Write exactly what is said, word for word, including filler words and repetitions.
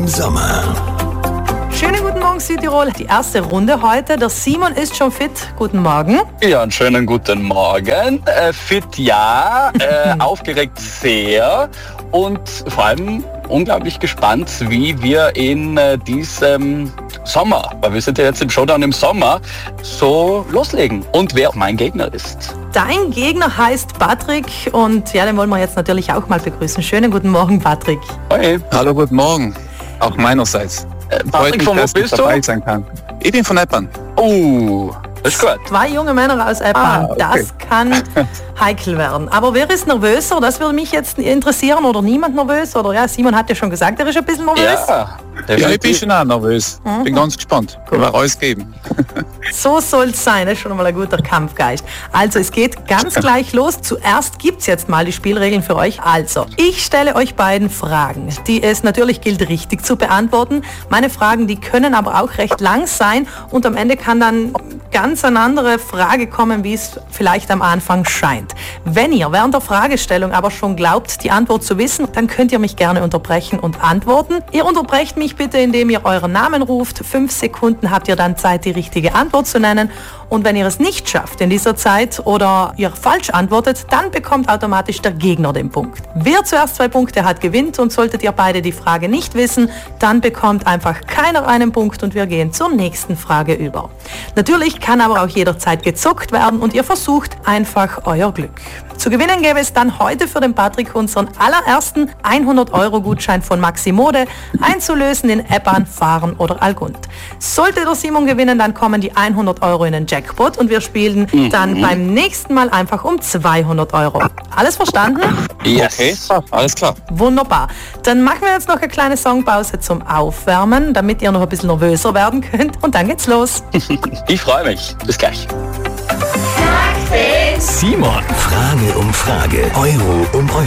im Sommer. Schönen guten Morgen Südtirol. Die erste Runde heute. Der Simon ist schon fit. Guten Morgen. Ja, einen schönen guten Morgen. Äh, fit ja, äh, aufgeregt sehr und vor allem unglaublich gespannt, wie wir in äh, diesem Sommer, weil wir sind ja jetzt im Showdown im Sommer, so loslegen und wer mein Gegner ist. Dein Gegner heißt Patrick und ja, den wollen wir jetzt natürlich auch mal begrüßen. Schönen guten Morgen, Patrick. Hoi. Hallo, guten Morgen. Auch meinerseits. Äh, Freut Patrick, mich, von wo dass ich bist dabei du? sein kann. Ich bin von Eppern. Oh, das ist gut. Zwei junge Männer aus Eppern. Ah, okay. Das kann heikel werden. Aber wer ist nervöser? Das würde mich jetzt interessieren. Oder niemand nervös? Oder ja, Simon hat ja schon gesagt, er ist ein bisschen nervös. Ja, Ja, ich bin schon auch nervös. Bin ganz gespannt. Ich will alles geben. So soll es sein, das ist schon mal ein guter Kampfgeist. Also es geht ganz gleich los. Zuerst gibt es jetzt mal die Spielregeln für euch. Also, ich stelle euch beiden Fragen, die es natürlich gilt richtig zu beantworten. Meine Fragen, die können aber auch recht lang sein und am Ende kann dann ganz eine andere Frage kommen, wie es vielleicht am Anfang scheint. Wenn ihr während der Fragestellung aber schon glaubt, die Antwort zu wissen, dann könnt ihr mich gerne unterbrechen und antworten. Ihr unterbrecht mich bitte, indem ihr euren Namen ruft. Fünf Sekunden habt ihr dann Zeit, die richtige Antwort zu nennen. Und wenn ihr es nicht schafft in dieser Zeit oder ihr falsch antwortet, dann bekommt automatisch der Gegner den Punkt. Wer zuerst zwei Punkte hat, gewinnt und solltet ihr beide die Frage nicht wissen, dann bekommt einfach keiner einen Punkt und wir gehen zur nächsten Frage über. Natürlich kann aber auch jederzeit gezuckt werden und ihr versucht einfach euer Glück. Zu gewinnen gäbe es dann heute für den Patrick unseren allerersten hundert Euro Gutschein von Maximode, einzulösen in Eppern, Fahren oder Algund. Sollte der Simon gewinnen, dann kommen die hundert Euro in den Jackpot und wir spielen dann beim nächsten Mal einfach um zweihundert Euro. Alles verstanden? Yes. Okay, alles klar. Wunderbar. Dann machen wir jetzt noch eine kleine Songpause zum Aufwärmen, damit ihr noch ein bisschen nervöser werden könnt und dann geht's los. Ich freue mich. Bis gleich. Simon, Frage um Frage, Euro um Euro.